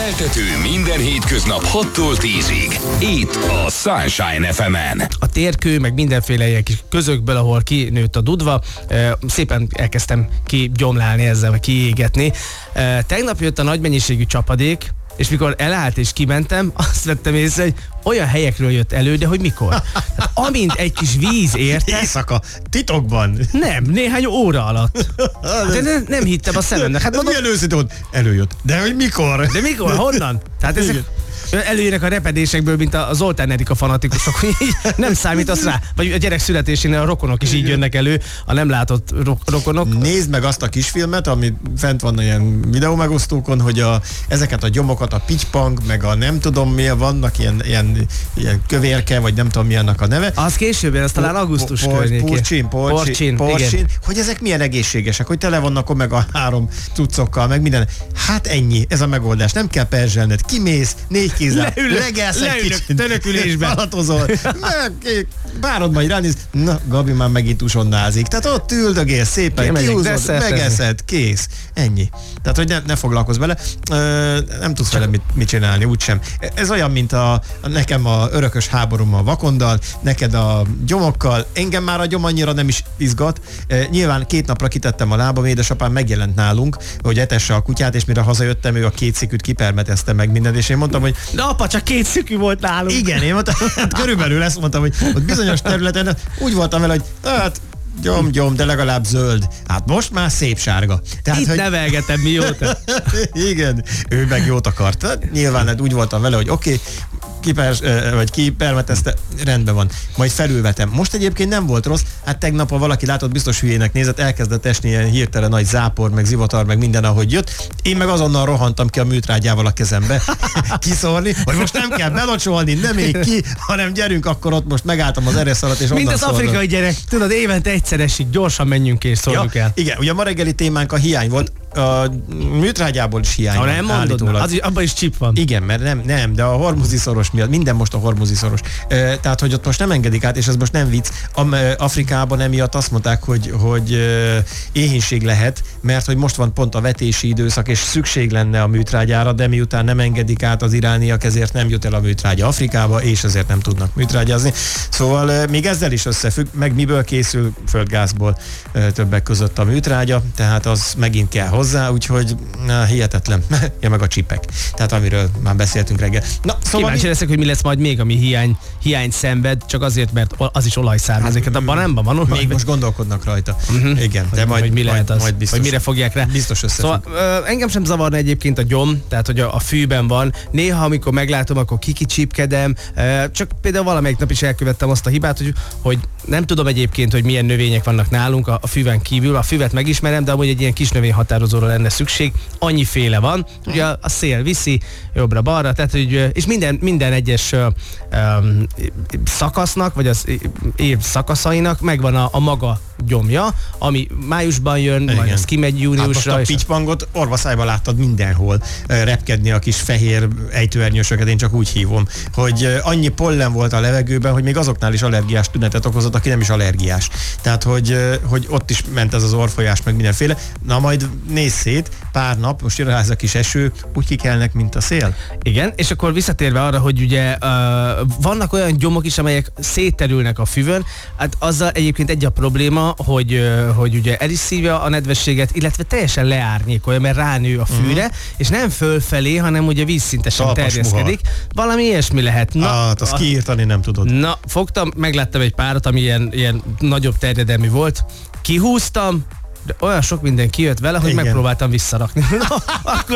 Keltető minden hétköznap 6-tól 10-ig. Itt a Sunshine FM-en. A térkő, meg mindenféle ilyen kis közökből, ahol kinőtt a dudva, szépen elkezdtem kigyomlálni ezzel, vagy kiégetni. Tegnap jött a nagy mennyiségű csapadék, és mikor elállt és kimentem, azt vettem észre, hogy olyan helyekről jött elő, de hogy mikor. Tehát, amint egy kis víz érte... Éjszaka, titokban. Nem, néhány óra alatt. De nem hittem a szememnek. Hát mondom, milyen őszintén volt, előjött. De hogy mikor? de mikor? Honnan? Tehát ezek előjönnek a repedésekből, mint a Zoltán Erika fanatikusok, hogy így nem számítasz rá. Vagy a gyerek születésénél a rokonok is így jönnek elő, a nem látott rokonok. Nézd meg azt a kisfilmet, ami fent van ilyen videó megosztókon, hogy ezeket a gyomokat, a pitypang, meg a nem tudom milyen, vannak ilyen kövérke, vagy nem tudom milyennek a neve. Az később, az talán augusztus környékén. Porcsin, hogy ezek milyen egészségesek, hogy tele vannak omega-3 cuccokkal, meg minden. Hát ennyi, ez a megoldás. Nem kell perzselned, kimész, 4 kézzel, legelsz egy kicsit, törökülésben. Falatozol, várod majd ránéz, na, Gabi már megint usonnázik. Tehát ott üldögél szépen, kihúzod, megeszed, kész. Ennyi. Tehát, hogy ne foglalkozz vele. Nem tudsz vele mit csinálni, úgysem. Ez olyan, mint nekem a örökös háborúm a vakondal, neked a gyomokkal. Engem már a gyom annyira nem is izgat. Nyilván 2 napra kitettem a lábam, édesapám megjelent nálunk, hogy etesse a kutyát, és mire hazajöttem, ő a 2 szikűt kipermetezte meg mindent, és én mondtam, hogy de apa, csak 2 szikű volt nálunk. igen, én mondtam, hát körülbelül ezt mondtam, hogy ott bizonyos területen úgy voltam vele, hogy hát gyom, de legalább zöld. Hát most már szép sárga. Tehát, itt hogy... nevelgetem mióta. Igen, ő meg jót akart. Hát, nyilván hát úgy voltam vele, hogy oké, kipermetezte, rendben van. Majd felülvetem. Most egyébként nem volt rossz. Hát tegnap, ha valaki látott, biztos hülyének nézett, elkezdett esni ilyen hirtelen nagy zápor, meg zivatar, meg minden, ahogy jött. Én meg azonnal rohantam ki a műtrágyával a kezembe kiszórni, hogy most nem kell belocsolni, nem még ki, hanem gyerünk, akkor ott most megálltam az eresz alatt, és onnan mint az szórnom. afrikai gyerek. Tudod, évente egyszer esik, gyorsan menjünk és szóljuk el. Igen, ugye a ma reggeli témánk a hiány volt. A műtrágyából is hiány van. Nem mondod, abban is csip van. Igen, mert nem, de a hormuzi szoros miatt, minden most a hormuzi szoros. Tehát, hogy ott most nem engedik át, és ez most nem vicc. Afrikában emiatt azt mondták, hogy éhínség lehet, mert hogy most van pont a vetési időszak, és szükség lenne a műtrágyára, de miután nem engedik át az irániak, ezért nem jut el a műtrágya Afrikába, és ezért nem tudnak műtrágyázni. Szóval még ezzel is összefügg, meg miből készül? Földgázból többek között a műtrágya, tehát az megint kell hozzá, úgyhogy hihetetlen. Ja, meg a csipek. Tehát amiről már beszéltünk reggel. Na, szóval kíváncsi leszek, hogy mi lesz majd még, ami hiány szenved, csak azért, mert az is olajszármazik. Hát abban nem van olaj. Még most gondolkodnak rajta. Igen, de majd mi lehet az, majd biztos, hogy mire fogják rá. Biztos összefügg. Szóval engem sem zavarna egyébként a gyom, tehát hogy a fűben van. Néha, amikor meglátom, akkor kikicsípkedem. Csak például valamelyik nap is elkövettem azt a hibát, hogy nem tudom egyébként, hogy milyen növények vannak nálunk a füven kívül. A füvet megismerem, de amúgy egy ilyen kis növényhatározóra lenne szükség. Annyiféle van. Ugye a szél viszi jobbra-balra, tehát hogy és minden egyes szakasznak, vagy az év szakaszainak megvan a maga gyomja, ami májusban jön, igen. Majd az kimegy júniusra. Hát most a pitypangot orvaszájban láttad mindenhol repkedni a kis fehér ejtőernyősöket, én csak úgy hívom, hogy annyi pollen volt a levegőben, hogy még azoknál is allergiás tünetet okozott, aki nem is allergiás. Tehát, hogy ott is ment ez az orrfolyás, meg mindenféle. Na majd nézz szét, pár nap, most jön rá ez a kis eső, úgy kikelnek, mint a szél. Igen, és akkor visszatérve arra, hogy ugye vannak olyan gyomok is, amelyek szétterülnek a füvön, hát azzal egyébként egy a probléma, hogy ugye el is szívja a nedvességet, illetve teljesen leárnyékolja, mert ránő a fűre, és nem fölfelé, hanem ugye vízszintesen terjeszkedik. Valami ilyesmi lehet. Na, hát azt kiírtani nem tudod. Na, fogtam, megláttam egy párat, ami ilyen nagyobb terjedelmű volt, kihúztam, de olyan sok minden kijött vele, hogy igen. Megpróbáltam visszarakni. Na, akkor